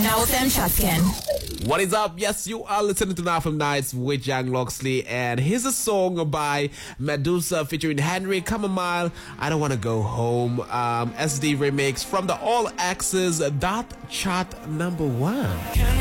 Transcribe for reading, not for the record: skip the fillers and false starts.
Now FM Shotgun. What is up? Yes, you are listening to Now From Nights with Young Loxley, and here's a song by Medusa featuring Henry Chamomile. I Don't Wanna Go Home. SD remix from the All Access Dot Chart #1.